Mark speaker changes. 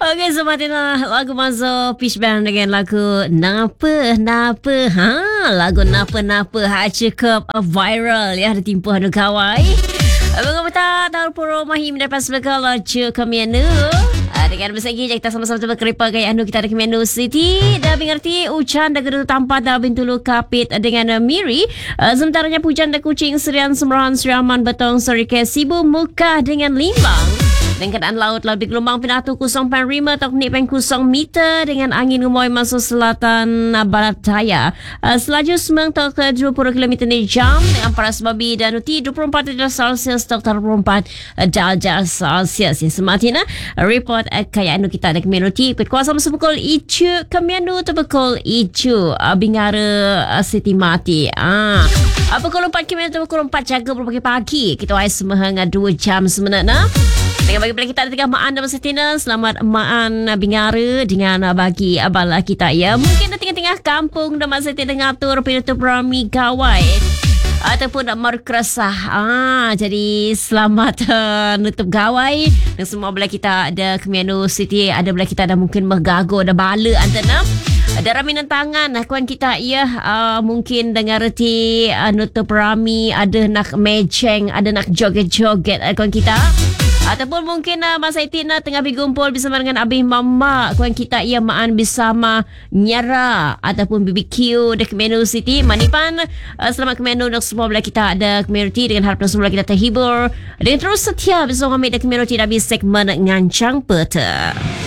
Speaker 1: Okey, Somatina, lagu masuk Peach Band dengan lagu Napa. Lagu Napa cukup viral ya, ditimpa hanu kawai. Bagaimana tahun puro mahim dapat sebagai laju kemianu. Dengan bersegi kita sama-sama coba kereta gaya anu kita ada Kemianu City. Dah mengerti hujan dah gedu tampak dalam Bintulu Kapit dengan Miri. Sementaranya hujan dah Kuching, Serian, Semerahan, Seriaman, Betong, Serike, Sibu, Muka dengan Limbang. Dengan keadaan laut lebih gelombang pinatu 0.5 teknik 0 meter dengan angin gemoy masuk selatan barat daya. Selaju semang tak ke 20 km di jam dengan paras babi dan uti 24 darjah Celsius tak 24 darjah Celsius. Yang sematina report kaya anu kita ada community kuasa masa pukul icu kamianu tu pukul icu Bingara City Mati. Pukul 4 km pukul 4 jaga pagi kita ay semahanga 2 jam sebenarnya. Dengan bagi kita ada tiga maan dalam setina. Selamat maan Bingara dengan bagi abala kita ya. Mungkin di tengah-tengah kampung dan masa tidak ngatur penutup rami gawai ataupun nak maru kerasah. Jadi selamat nutup gawai. Dan semua belah kita ada Kemianu City. Ada belah kita ada mungkin megago ada bala antena. Ada raminan tangan kawan kita ya. Mungkin dengar reti nutup rami. Ada nak meceng. Ada nak joget-joget kawan kita. Ataupun mungkin masa itu tengah berkumpul bersama dengan abih mama kawan kita ia maan bersama nyara ataupun BBQ di Kemianu City. Manipan selamat Kemianu dan semua belah kita ada community dengan harapan semua kita terhibur dan terus setia bersama kami di community dari segmen Ngancang Peta.